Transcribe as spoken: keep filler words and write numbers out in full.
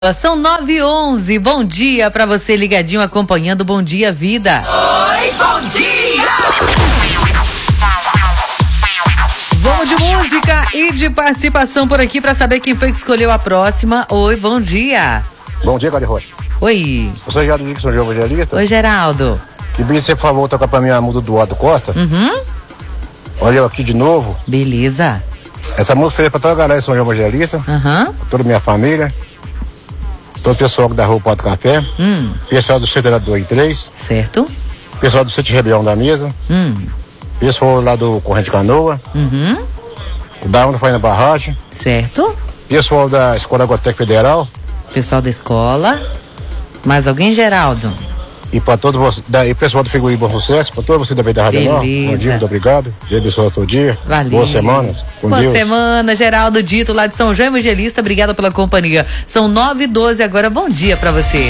São nove e onze, bom dia pra você ligadinho acompanhando Bom Dia Vida. Oi, bom dia! Vamos de música e de participação por aqui pra saber quem foi que escolheu a próxima. Oi, bom dia. Bom dia, Cláudio Rocha. Oi. Eu sou Geraldo Dixon, João Evangelista. Oi, Geraldo. Que bem, você, por favor, tocar pra mim a música do Otto Costa. Uhum. Olha eu aqui de novo. Beleza. Essa música foi pra toda a galera de São João Evangelista. Uhum. Toda a minha família. Todo o pessoal da Rua Porto Café. Hum. Pessoal do Centro dois e três. Certo. Pessoal do Sítio Rebelião da Mesa. Hum. Pessoal lá do Corrente Canoa. Uhum. Da Onda Faina Barragem. Certo. Pessoal da Escola Agotec Federal. Pessoal da escola. Mais alguém, Geraldo? E para todos vocês, da, e pessoal do Figurinho Bom Sucesso, para todos vocês da Vida Rádio Nova. Bom dia, muito obrigado. Deus abençoe o seu dia. Valeu. Boas semanas. Com Boa Deus. semana, Geraldo Dito, lá de São João Evangelista. Obrigada pela companhia. São nove e doze agora. Bom dia pra você.